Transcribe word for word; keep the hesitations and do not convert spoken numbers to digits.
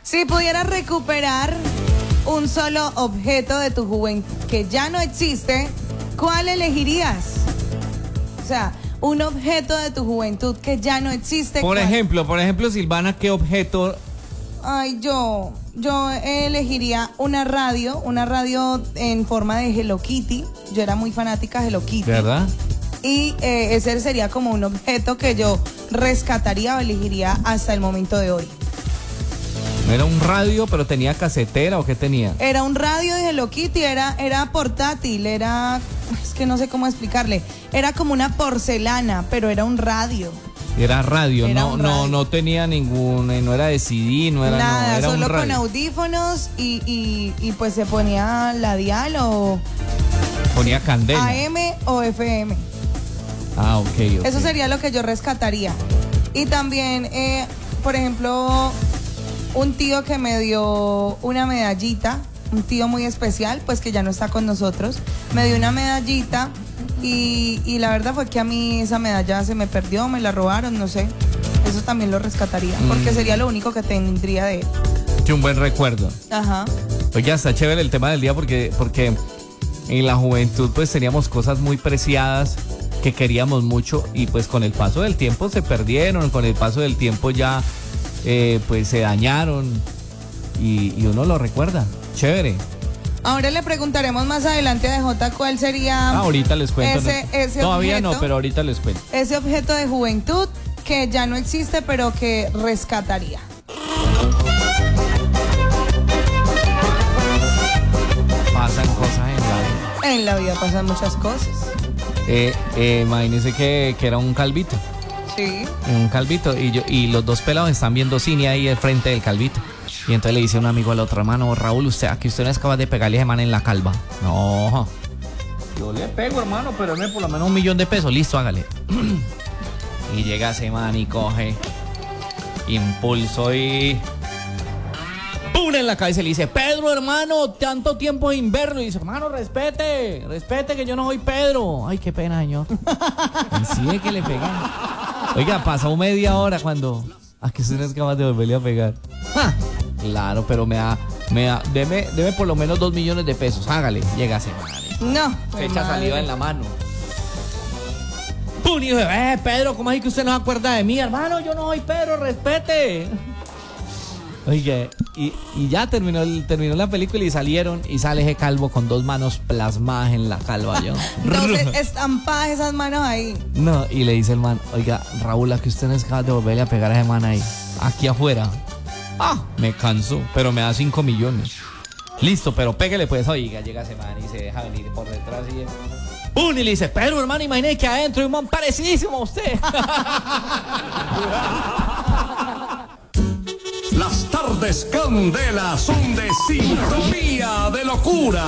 Si pudieras recuperar un solo objeto de tu juventud que ya no existe, ¿cuál elegirías? O sea, un objeto de tu juventud que ya no existe. Por ¿cuál? ejemplo, por ejemplo, Silvana, ¿qué objeto? Ay, yo, yo elegiría una radio, una radio en forma de Hello Kitty. Yo era muy fanática de Hello Kitty. ¿Verdad? Y eh, ese sería como un objeto que yo rescataría o elegiría hasta el momento de hoy. ¿No era un radio, pero tenía casetera o qué tenía? Era un radio de Hello Kitty, era, era portátil, era, es que no sé cómo explicarle, era como una porcelana, pero era un radio. Era radio, Era no, un radio. no, no tenía ningún, eh, no era de C D, no era Nada, no, era solo un radio. con audífonos y, y, y pues se ponía la dial o Ponía candela. A M o F M. Ah, ok, ok. Eso sería lo que yo rescataría. Y también, eh, por ejemplo, un tío que me dio una medallita, un tío muy especial, pues que ya no está con nosotros, me dio una medallita y, y la verdad fue que a mí esa medalla se me perdió, me la robaron, no sé. Eso también lo rescataría, porque Mm. sería lo único que tendría de él. Sí, un buen recuerdo. Ajá. Oye, está chévere el tema del día porque, porque en la juventud pues teníamos cosas muy preciadas que queríamos mucho y pues con el paso del tiempo se perdieron, con el paso del tiempo ya eh, pues se dañaron y, y uno lo recuerda. Chévere. Ahora le preguntaremos más adelante a D J cuál sería Ah, ahorita les cuento. ese, ¿no? ese Todavía objeto, no, pero ahorita les cuento. ese objeto de juventud que ya no existe pero que rescataría. Pasan cosas en la vida. En la vida pasan muchas cosas. Eh, eh, imagínense que, que era un calvito. Sí. Un calvito y yo y los dos pelados están viendo cine ahí al frente del calvito. Y entonces le dice un amigo al otro, hermano, Raúl, usted aquí usted no es capaz de pegarle a ese man en la calva. No. Yo le pego, hermano, pero deme por lo menos un millón de pesos. Listo, hágale. Y llega ese man y coge impulso y ¡pum! En la cabeza y le dice, Pedro, hermano, tanto tiempo sin verlo. Y dice, hermano, respete, respete que yo no soy Pedro. Ay, qué pena, señor. Así es que le pegan. Oiga, pasó media hora cuando... ¿A que usted no es capaz de volverle a pegar? ¡Ja! Claro, pero me da... Me da deme, deme por lo menos dos millones de pesos. Hágale. Llega ese man. No. Se echa madre. saliva en la mano. ¡Pum! Y dice, eh, Pedro, ¿cómo es que usted no se acuerda de mí? Hermano, yo no soy Pedro, respete. Oiga, y, y ya terminó, el, terminó la película y salieron y sale ese calvo con dos manos plasmadas en la calva. Yo. Entonces estampadas esas manos ahí. No, y le dice el man, oiga, Raúl, ¿a que usted no es capaz de volverle a pegar a ese man ahí? Aquí afuera. Ah, me canso, pero me da cinco millones. Listo, pero pégale pues. Oiga, llega ese man y se deja venir por detrás y... ¡Pum! Y le dice, Pedro, hermano, imagínate que adentro hay un man parecidísimo a usted. Las tardes Candela son de sintonía de locura.